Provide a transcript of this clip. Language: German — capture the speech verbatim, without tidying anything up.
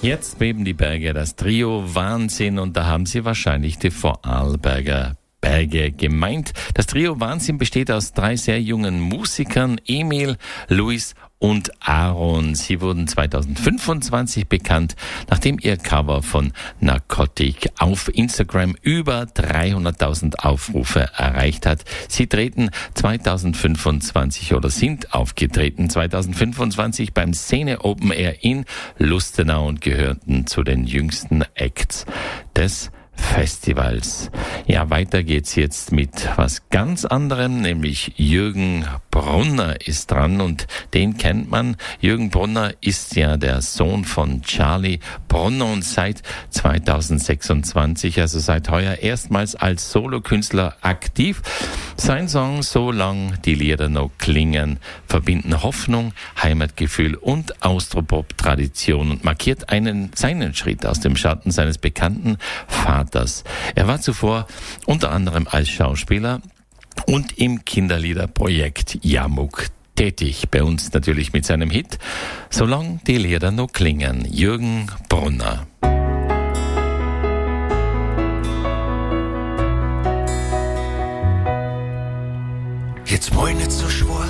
Jetzt beben die Berge, das Trio Wahnsinn, und da haben Sie wahrscheinlich die Vorarlberger Berge gemeint. Das Trio Wahnsinn besteht aus drei sehr jungen Musikern, Emil, Luis und Aaron. Sie wurden zweitausendfünfundzwanzig bekannt, nachdem ihr Cover von Narcotic auf Instagram über dreihunderttausend Aufrufe erreicht hat. Sie treten zweitausendfünfundzwanzig oder sind aufgetreten zweitausendfünfundzwanzig beim Szene Open Air in Lustenau und gehörten zu den jüngsten Acts des Festivals. Ja, weiter geht's jetzt mit was ganz anderem, nämlich Jürgen Brunner ist dran, und den kennt man. Jürgen Brunner ist ja der Sohn von Charlie Brunner und seit zweitausendsechsundzwanzig, also seit heuer, erstmals als Solokünstler aktiv. Sein Song "So lang die Lieder noch klingen" verbinden Hoffnung, Heimatgefühl und Austropop-Tradition und markiert einen seinen Schritt aus dem Schatten seines bekannten Vaters. Er war zuvor unter anderem als Schauspieler und im Kinderliederprojekt Jamuk tätig. Bei uns natürlich mit seinem Hit "Solang die Lieder noch klingen", Jürgen Brunner. Jetzt war ich nicht so schwach,